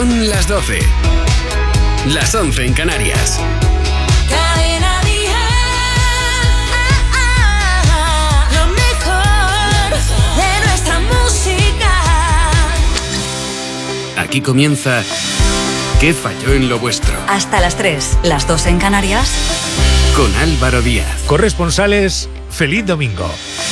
Son las 12. Las 11 en Canarias. Cadena Dial. Lo mejor de nuestra música. Aquí comienza ¿Qué falló en lo vuestro? Hasta las 3, las 2 en Canarias. Con Álvaro Díaz. Corresponsales, feliz domingo.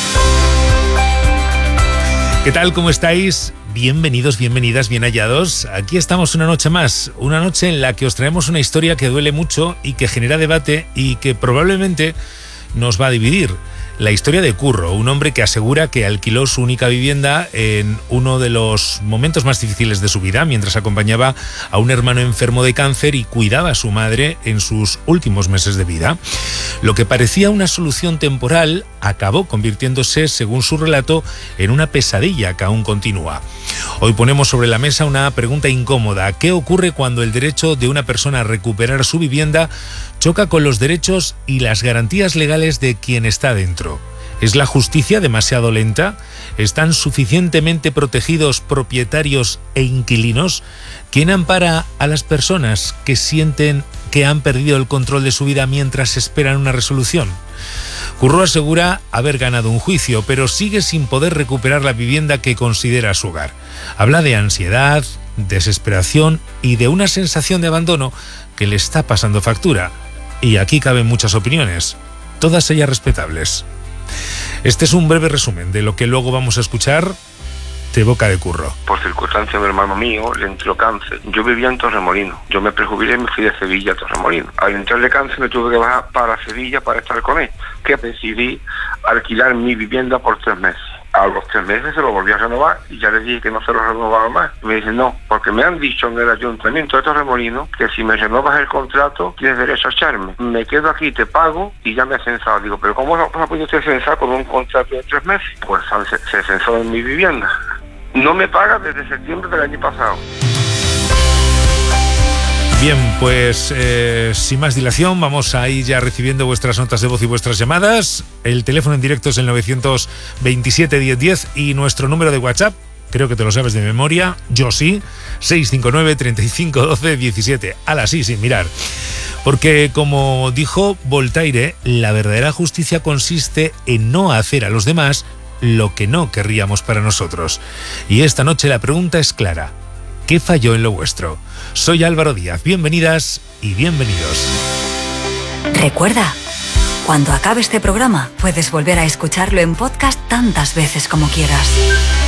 ¿Qué tal? ¿Cómo estáis? Bienvenidos, bienvenidas, bien hallados. Aquí estamos una noche más, una noche en la que os traemos una historia que duele mucho y que genera debate y que probablemente nos va a dividir. La historia de Curro, un hombre que asegura que alquiló su única vivienda en uno de los momentos más difíciles de su vida, mientras acompañaba a un hermano enfermo de cáncer y cuidaba a su madre en sus últimos meses de vida. Lo que parecía una solución temporal acabó convirtiéndose, según su relato, en una pesadilla que aún continúa. Hoy ponemos sobre la mesa una pregunta incómoda. ¿Qué ocurre cuando el derecho de una persona a recuperar su vivienda choca con los derechos y las garantías legales de quien está dentro? ¿Es la justicia demasiado lenta? ¿Están suficientemente protegidos propietarios e inquilinos? ¿Quién ampara a las personas que sienten que han perdido el control de su vida mientras esperan una resolución? Curro asegura haber ganado un juicio, pero sigue sin poder recuperar la vivienda que considera su hogar. Habla de ansiedad, desesperación y de una sensación de abandono que le está pasando factura. Y aquí caben muchas opiniones, todas ellas respetables. Este es un breve resumen de lo que luego vamos a escuchar de boca de Curro. Por circunstancia de un hermano mío le entró cáncer. Yo vivía en Torremolinos. Yo me prejubilé y me fui de Sevilla a Torremolinos. Al entrarle cáncer me tuve que bajar para Sevilla para estar con él. Que decidí alquilar mi vivienda por 3 meses. A los 3 meses se lo volví a renovar y ya le dije que no se lo renovaba más. Me dice no, porque me han dicho en el ayuntamiento de Torremolinos que si me renovas el contrato tienes derecho a echarme. Me quedo aquí, te pago y ya me he censado. Digo, pero ¿cómo no ha podido usted censar con un contrato de 3 meses? Pues se censó en mi vivienda. No me paga desde septiembre del año pasado. Bien, pues sin más dilación, vamos a ir ya recibiendo vuestras notas de voz y vuestras llamadas. El teléfono en directo es el 927 1010 y nuestro número de WhatsApp, creo que te lo sabes de memoria, yo sí, 659 35 12 17. Ala, sí, sin mirar. Porque como dijo Voltaire, la verdadera justicia consiste en no hacer a los demás lo que no querríamos para nosotros. Y esta noche la pregunta es clara. ¿Qué falló en lo vuestro? Soy Álvaro Díaz. Bienvenidas y bienvenidos. Recuerda, cuando acabe este programa, puedes volver a escucharlo en podcast tantas veces como quieras.